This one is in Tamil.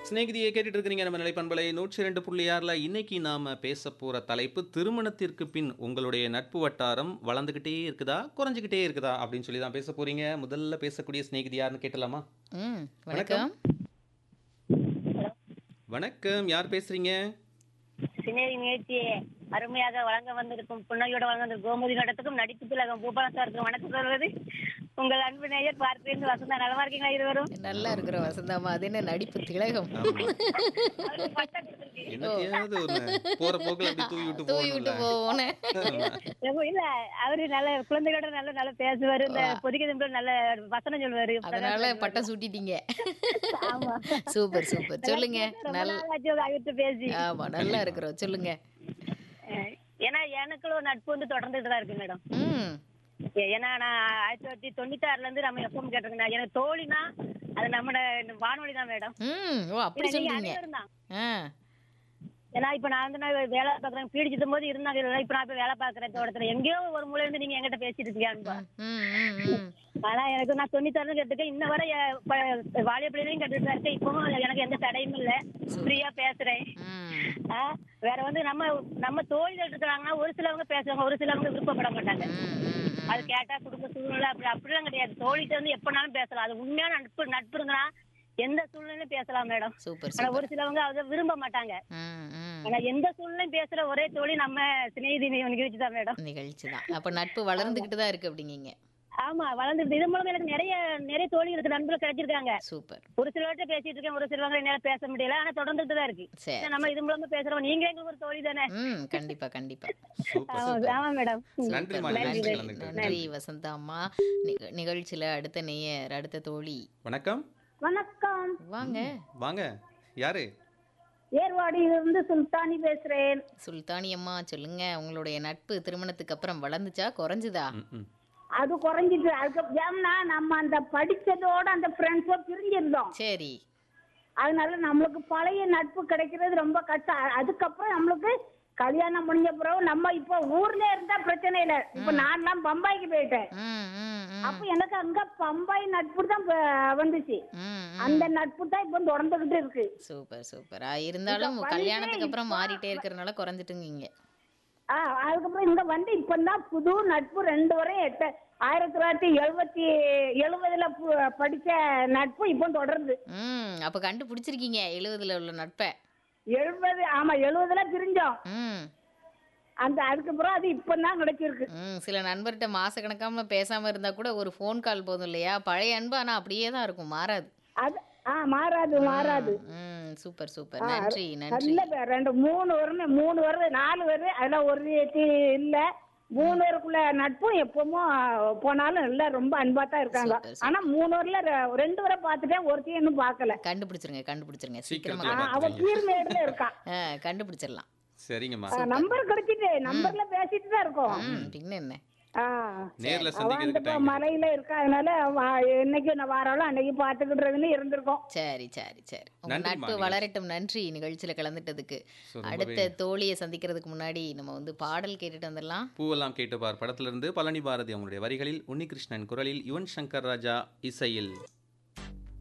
சிநேகிதியை கேட்டுட்டு இருக்கிறீங்க நம்ம நிலைப்பண்பலை 102.6ல இன்னைக்கு நாம பேச போற தலைப்பு திருமணத்திற்கு பின் உங்களுடைய நட்பு வட்டாரம் வளர்ந்துகிட்டே இருக்குதா குறைஞ்சுகிட்டே இருக்குதா அப்படின்னு சொல்லி தான் பேச போறீங்க. முதல்ல பேசக்கூடிய சிநேகிதி யாருன்னு கேட்டலாமா? வணக்கம். வணக்கம். வணக்கம், யார் பேசுறீங்க? சினேரி நிகழ்ச்சியை அருமையாக வழங்க வந்திருக்கும் புன்னகையோட வழங்க வந்திருக்கும் கோமதி நடத்துக்கும் நடிப்பு திலகம் பூபாலன் சாருக்கும் வணக்கம் சொல்வது உங்கள் அன்பு நேயர் பார்க்கிறேன் வசந்தா. நலமா இருக்கீங்களா இருவரும்? நல்லா இருக்கிறோம் வசந்தாமா. அது என்ன நடிப்பு திலகம்? ஆமா. அவருக்கு பட்டம் கொடுத்திருக்கு. என்னத்தையாவது ஒண்ணு போற போக்குல அப்படி தூவி விட்டு தூவி விட்டு போகணும்ல. போவோன்னு. இல்ல அவரு நல்ல குழந்தைகளோட நல்ல நல்ல பேசுவாரு. இந்த பொதிகை திம்பல் நல்ல வசனம் சொல்லுவாரு. அதனால பட்டம் சூட்டிட்டீங்க. ஆமா. Super super. சொல்லுங்க. நல்ல அவர்கிட்ட பேசி ஆமா நல்லா இருக்கிறோம். சொல்லுங்க. ஏன்னா எனக்குள்ள ஒரு நட்பு வந்து தொடர்ந்துட்டு தான் இருக்கு மேடம். ம் ஏன்னா நான் 1996ல இருந்து நம்ம எஃப்எம் கேட்டிருக்கேன். எனக்கு தோழினா அது நம்ம வானொலி தான் மேடம். ம் ஓ அப்படி சொல்றீங்க. அனைவரும் தான். ஆ ஏன்னா இப்ப நான் வந்து நான் வேலை பாக்குறேன் பீடிச்சிடும் போது இருந்தாங்க. இப்ப நான் இப்ப வேலை பாக்குறேன் தோட்டத்துல எங்கேயோ ஒரு மூலையில இருந்து நீங்க எங்கிட்ட பேசிட்டு இருக்கீங்க. ம் ம் ம் ஆனா எனக்கு நான் 96 கேட்டுக்க இன்ன வரை வாலியப்பள்ளியிலையும் கேட்டுட்டு தான் இருக்கேன். இப்பவும் எனக்கு எந்த தடையும் இல்ல. ஃப்ரீயா பேசுறேன். ம் வேற வந்து நம்ம தோழிகள் இருக்கிறாங்கன்னா ஒரு சிலவங்க பேசுவாங்க, ஒரு சிலவங்க விருப்பப்பட மாட்டாங்க. அது கேட்டா குடும்ப சூழ்நிலை அப்படிலாம் கிடையாது. தோழிட்ட வந்து எப்பனாலும் பேசலாம். அது உண்மையான நட்பு இருந்தா எந்த சூழ்நிலையும் பேசலாம் மேடம். சூப்பர் ஆனா ஒரு சூப்பர். சிலவங்க அதை விரும்ப மாட்டாங்க. ம் ம் ஆனா எந்த சூழ்நிலையும் பேசுற ஒரே தோழி நம்ம சிநேகிதி நிகழ்ச்சி தான் மேடம். நிகழ்ச்சி தான். அப்ப நட்பு வளர்ந்துகிட்டு தான் இருக்கு அப்படிங்கீங்க. ஆமா வளர்ந்துட்டு இது மூலம் எனக்கு நிறைய தோழி இருக்கு, நண்பர்கள் கிடைச்சிருக்காங்க. சூப்பர். ஒரு சிலர்கிட்ட பேசிட்டு இருக்கேன், ஒரு சிலவங்க என்னால பேச முடியல. ஆனா தொடர்ந்துட்டு தான் இருக்கு. சரி. நம்ம இது மூலமா பேசுறோம். நீங்க எங்களுக்கு ஒரு தோழி தானே. ம் கண்டிப்பா கண்டிப்பா. சூப்பர். ஆமா மேடம். நன்றிம்மா, நன்றி நிகழ்ச்சிக்கு கலந்துக்கிட்டதுக்கு. நன்றி வசந்தா அம்மா. நிகழ்ச்சியில அடுத்த நேயர் அடுத்த தோழி. வணக்கம். வணக்கம். வாங்க. வாங்க. யாரு? ஏர்வாடியிலிருந்து சுல்தானி பேசுறேன். சுல்தானி அம்மா சொல்லுங்க. உங்களுடைய நட்பு திருமணத்துக்கு அப்புறம் வளர்ந்துச்சா குறைஞ்சுதா? ம். அது குறைஞ்சிட்டு அதுக்கு ஏன்னா நம்ம அந்த படிச்சதோட அந்த ஃப்ரெண்ட்ஸோ பிரிஞ்சிருந்தோம். சரி. அதனால நம்மளுக்கு பழைய நட்பு கிடைக்கிறது ரொம்ப கஷ்டம். அதுக்கப்புறம் நம்மளுக்கு கல்யாணம் முடிஞ்ச பிறகு நம்ம இப்ப ஊர்ல இருந்தா பிரச்சனை இல்லை. இப்ப நான்லாம் பம்பாய்க்கு போயிட்டேன். ம் ம் ம் அப்ப எனக்கு அங்க பம்பாய் நட்பு தான் வந்துச்சு. ம் அந்த நட்பு தான் இப்ப தொடர்ந்துகிட்டு இருக்கு. Super super. இருந்தாலும் கல்யாணத்துக்கு அப்புறம் மாறிட்டே இருக்கிறதுனால குறைஞ்சிட்டுங்க. அதுக்கப்புறம் இங்க வந்து இப்பதான் புது நட்பு 2 வரையும் 1970ல படிச்ச நட்பு இப்போ தொடருது. அப்ப கண்டுபிடிச்சிருக்கீங்க 70ல உள்ள நட்பை. 70ல பிரிஞ்சோம். ம் அதுக்கப்புறம் அது இப்பதான் கிடைச்சிருக்கு. சில நண்பர்கிட்ட மாசக்கணக்காம பேசாம இருந்தா கூட ஒரு ஃபோன் கால் போதும் இல்லையா? பழைய அன்பு ஆனா அப்படியே தான் இருக்கும், மாறாது. அது மாறாது. Super super. நன்றி நன்றி. நல்ல 3 வருது 4 வருது. அதெல்லாம் ஒரு இல்ல 3 பேருக்குள்ள நட்பும் எப்பவும் போனாலும் எல்லாம் ரொம்ப அன்பா தான் இருக்காங்க. Super, super. ஆனா 3 வரல 2 வரை பார்த்துட்டேன், ஒருத்தையும் இன்னும் பார்க்கல. கண்டுபிடிச்சிருங்க சீக்கிரமா. சீக்கிரத்துல அவ கீழ்மேடுல இருக்கா. கண்டுபிடிச்சிடலாம். சரிங்கம்மா. நம்பர் கிடைச்சிட்டு நம்பர்ல பேசிட்டு தான் இருக்கோம். பின்ன என்ன. நேர்ல அவன் சந்திக்கிறதுக்கு அந்த டைம். மலையில இருக்கா. அதனால என்னைக்கு நான் வாராலும் அன்னைக்கு பாத்துக்கிட்டுறதுன்னு இருந்திருக்கோம். சரி சரி சரி. உங்க நன்றிம்மா, நட்பு நிகழ்ச்சி. வளரட்டும். நன்றி நிகழ்ச்சியில கலந்துட்டதுக்கு. ரொம்பவே அடுத்த தோழியை சந்திக்கிறதுக்கு முன்னாடி நம்ம பாடல் கேட்டுட்டு வந்துடலாம். பூவெல்லாம் கேட்டுப்பார் படத்திலிருந்து பழனி பாரதி அவங்களுடைய வரிகளில் உன்னிகிருஷ்ணன் குரலில் யுவன் சங்கர் ராஜா இசையில்